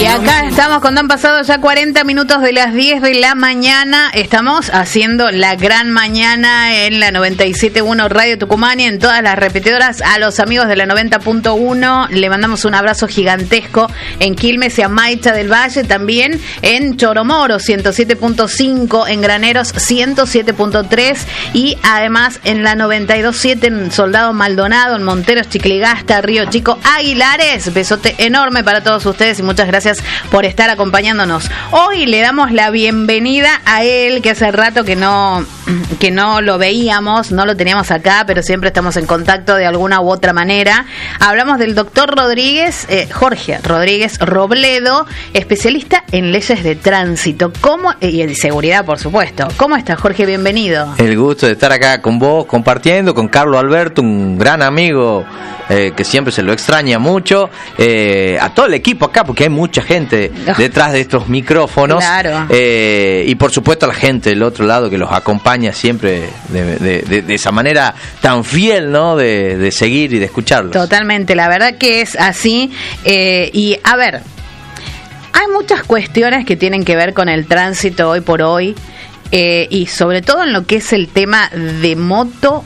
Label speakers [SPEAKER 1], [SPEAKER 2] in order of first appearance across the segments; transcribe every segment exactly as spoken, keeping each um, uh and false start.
[SPEAKER 1] acá estamos cuando han pasado ya cuarenta minutos de las diez de la mañana. Estamos haciendo la gran mañana en la noventa y siete punto uno Radio Tucumán y en todas las repetidoras. A los amigos de la noventa punto uno le mandamos un abrazo gigantesco en Quilmes y Amaicha del Valle, también en Choromoro ciento siete punto cinco, en Graneros ciento siete punto tres y además en la noventa y dos punto siete en Soldado Maldonado, en Monteros, Chicligasta, Río Chico, Aguilares. Besote enorme para todos ustedes y muchas gracias por estar acompañándonos. Hoy le damos la bienvenida a él, que hace rato que no que no lo veíamos, no lo teníamos acá, pero siempre estamos en contacto de alguna u otra manera. Hablamos del doctor Rodríguez, eh, Jorge Rodríguez Robledo, especialista en leyes de tránsito ¿Cómo? y en seguridad, por supuesto. ¿Cómo estás, Jorge? Bienvenido.
[SPEAKER 2] El gusto de estar acá con vos, compartiendo con Carlos Alberto, un gran amigo eh, que siempre se lo extraña mucho, eh, a todo el equipo acá, porque hay mucha gente detrás de estos micrófonos.
[SPEAKER 1] Claro.
[SPEAKER 2] Eh, y por supuesto a la gente del otro lado que los acompaña siempre de, de, de, de esa manera tan fiel, ¿no? De, de seguir y de escucharlos.
[SPEAKER 1] Totalmente, la verdad que es así. Eh, y a ver, hay muchas cuestiones que tienen que ver con el tránsito hoy por hoy, eh, y sobre todo en lo que es el tema de moto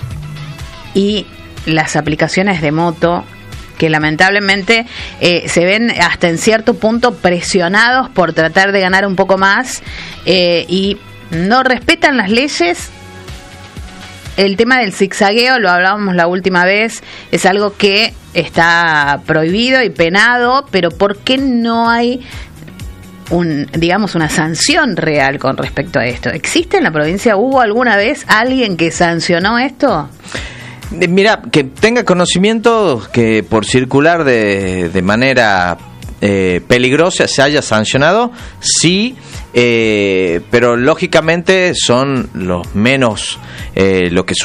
[SPEAKER 1] y las aplicaciones de moto, que lamentablemente eh, se ven hasta en cierto punto presionados por tratar de ganar un poco más, eh, y no respetan las leyes. El tema del zigzagueo, lo hablábamos la última vez, es algo que está prohibido y penado, pero ¿por qué no hay un, digamos, una sanción real con respecto a esto? ¿Existe en la provincia? ¿Hubo alguna vez alguien que sancionó esto?
[SPEAKER 2] Mira, que tenga conocimiento que por circular de, de manera eh, peligrosa se haya sancionado, sí, eh, pero lógicamente son los menos, eh, lo que